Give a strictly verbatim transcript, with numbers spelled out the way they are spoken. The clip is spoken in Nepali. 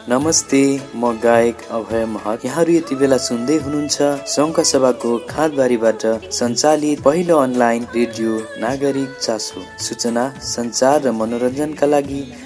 नमस्ते, म गायक अभय महत। यहाँहरू यति बेला सुन्दै हुनुहुन्छ सङ्घ सभाको खाँदबारीबाट सञ्चालित पहिलो अनलाइन रेडियो नागरिक चासो। सूचना, सञ्चार र मनोरञ्जनका लागि